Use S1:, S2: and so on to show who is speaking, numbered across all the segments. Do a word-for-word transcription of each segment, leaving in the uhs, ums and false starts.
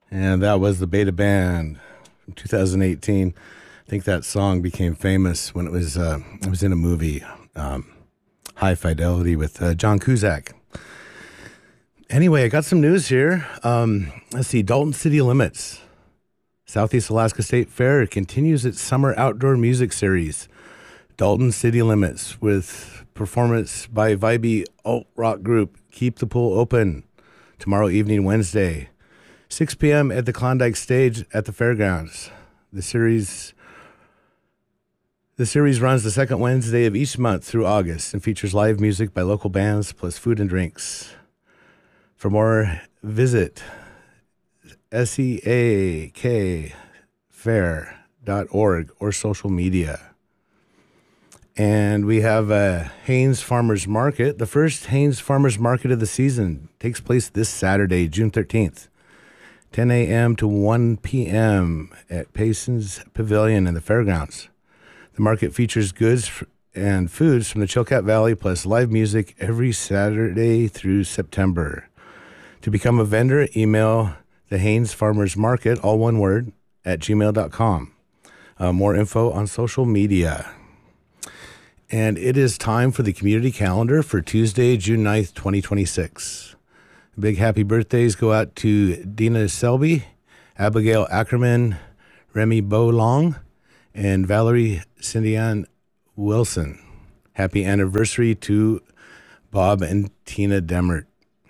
S1: And that was the Beta Band from two thousand eighteen. I think that song became famous when it was uh, it was in a movie, um, High Fidelity with uh, John Cusack. Anyway, I got some news here. Um, let's see, Dalton City Limits. Southeast Alaska State Fair continues its summer outdoor music series, Dalton City Limits, with performance by Vibey alt rock group Keep the Pool Open tomorrow evening, Wednesday, six p.m. at the Klondike Stage at the fairgrounds. The series the series runs the second Wednesday of each month through August and features live music by local bands plus food and drinks. For more, visit seak fair dot org or social media. And we have a Haines Farmers Market. The first Haines Farmers Market of the season takes place this Saturday, June thirteenth, ten a.m. to one p.m. at Payson's Pavilion in the fairgrounds. The market features goods and foods from the Chilkat Valley plus live music every Saturday through September. To become a vendor, email the Haines Farmers Market, all one word, at gmail dot com. Uh, more info on social media. And it is time for the community calendar for Tuesday, June ninth, twenty twenty-six. Big happy birthdays go out to Dina Selby, Abigail Ackerman, Remy Bolong, and Valerie Cindian Wilson. Happy anniversary to Bob and Tina Demert.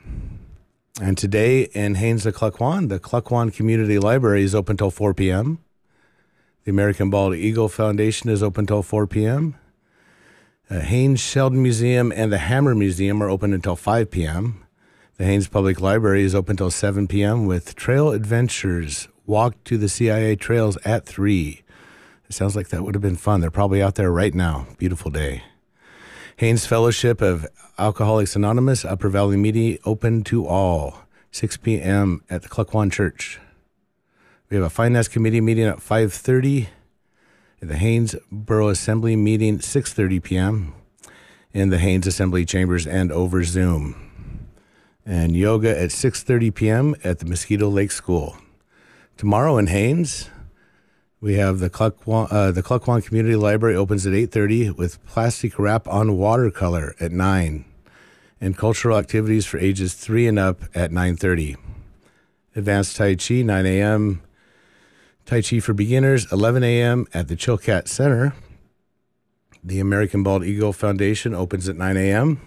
S1: And today in Haines the Cluckwan, the Cluckwan Community Library is open till four p.m. The American Bald Eagle Foundation is open till four p.m. Uh, Haines Sheldon Museum and the Hammer Museum are open until five p.m. The Haines Public Library is open till seven p.m. with Trail Adventures, Walk to the C I A Trails at three. It sounds like that would have been fun. They're probably out there right now. Beautiful day. Haines Fellowship of Alcoholics Anonymous, Upper Valley Meeting, open to all, six p.m. at the Cluckwan Church. We have a Finance Committee meeting at five thirty. At the Haines Borough Assembly meeting, six thirty p.m. in the Haines Assembly Chambers and over Zoom. And yoga at six thirty p.m. at the Mosquito Lake School. Tomorrow in Haines, we have the Cluckwan, uh, the Cluckwan Community Library opens at eight thirty with plastic wrap on watercolor at nine. And cultural activities for ages three and up at nine thirty. Advanced Tai Chi, nine a.m. Tai Chi for beginners, eleven a.m. at the Chilkat Center. The American Bald Eagle Foundation opens at nine a.m.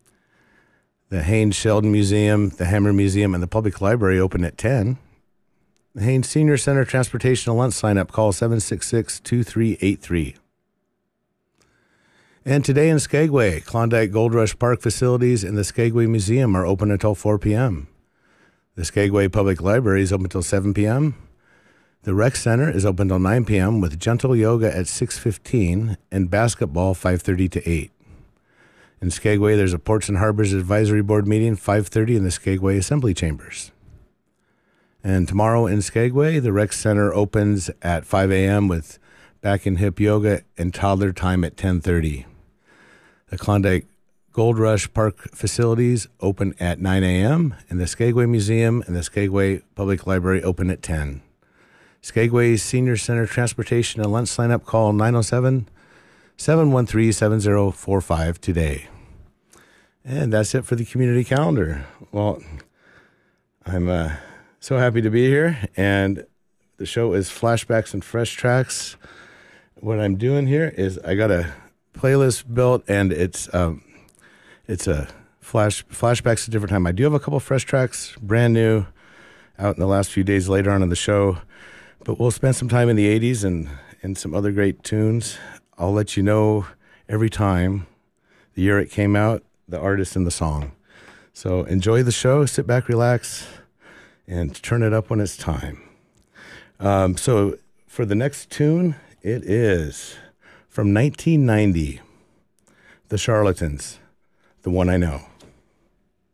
S1: The Haines Sheldon Museum, the Hammer Museum, and the Public Library open at ten. The Haines Senior Center Transportation and Lunch sign-up, call seven six six, two three eight three. And today in Skagway, Klondike Gold Rush Park facilities and the Skagway Museum are open until four p.m. The Skagway Public Library is open until seven p.m. The Rec Center is open until nine p.m. with gentle yoga at six fifteen and basketball five thirty to eight. In Skagway, there's a Ports and Harbors Advisory Board meeting, five thirty in the Skagway Assembly Chambers. And tomorrow in Skagway, the Rec Center opens at five a.m. with back and hip yoga and toddler time at ten thirty. The Klondike Gold Rush Park facilities open at nine a.m. and the Skagway Museum and the Skagway Public Library open at ten. Skagway Senior Center Transportation and Lunch sign-up, call nine oh seven, seven one three, seven oh four five today. And that's it for the community calendar. Well, I'm uh, so happy to be here, and the show is Flashbacks and Fresh Tracks. What I'm doing here is I got a playlist built, and it's um, it's a flash flashbacks to different time. I do have a couple fresh tracks, brand new, out in the last few days later on in the show. But we'll spend some time in the eighties and, and some other great tunes. I'll let you know every time the year it came out, the artist and the song. So enjoy the show, sit back, relax, and turn it up when it's time. Um, so for the next tune, it is from nineteen ninety, The Charlatans, The One I Know.